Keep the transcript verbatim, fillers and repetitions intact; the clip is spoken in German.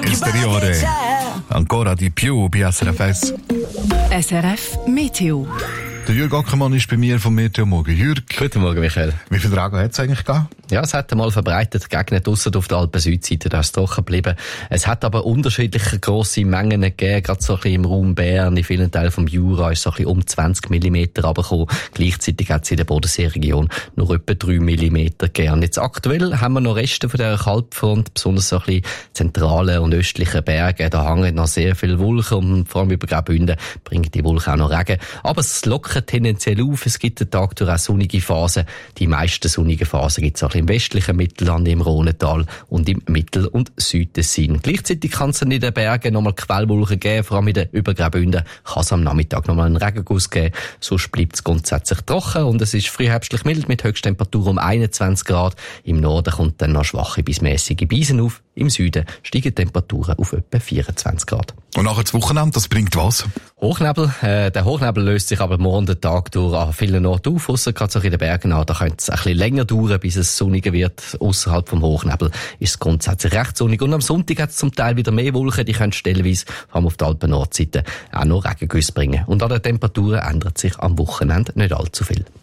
Esteriore. Ancora di più bei S R F S. S R F Meteo. Der Jürg Ackermann ist bei mir vom Meteo Morgen. Jürg. Guten Morgen, Michael. Wie viel Regen hat es eigentlich gegeben? Ja, es hat einmal verbreitet gegnet, ausser auf der Alpen-Südseite, da ist es trocken geblieben. Es hat aber unterschiedliche grosse Mengen gegeben, gerade so ein bisschen im Raum Bern, in vielen Teilen vom Jura ist so ein bisschen um zwanzig Millimeter runtergekommen. Gleichzeitig hat es in der Bodenseeregion nur etwa drei Millimeter gegeben. Und jetzt aktuell haben wir noch Reste von dieser Kaltfront, besonders so ein bisschen zentralen und östlichen Berge. Da hängen noch sehr viele Wolken und vor allem über Graubünden bringen die Wolken auch noch Regen. Aber es lockert tendenziell auf, es gibt den Tag durch auch sonnige Phasen. Die meisten sonnigen Phasen gibt es auch im westlichen Mittelland, im Rhonetal und im Mittel- und Südtessin. Gleichzeitig kann es in den Bergen nochmal Quellwolken geben, vor allem in den Übergraubünden kann es am Nachmittag nochmal einen Regenguss geben. Sonst bleibt es grundsätzlich trocken und es ist frühherbstlich mild mit Höchsttemperatur um einundzwanzig Grad. Im Norden kommt dann noch schwache bis mäßige Beisen auf. Im Süden steigen die Temperaturen auf etwa vierundzwanzig Grad. Und nachher das Wochenende, das bringt was? Hochnebel. Äh, der Hochnebel löst sich aber morgen den Tag durch an vielen Orten auf, ausser gerade so in den Bergen an. Da könnte es ein bisschen länger dauern, bis es sonniger wird. Außerhalb vom Hochnebel ist es grundsätzlich recht sonnig. Und am Sonntag hat es zum Teil wieder mehr Wolken. Die können stellenweise, vor allem auf der Alpen-Nordseite, auch noch Regengüsse bringen. Und an den Temperaturen ändert sich am Wochenende nicht allzu viel.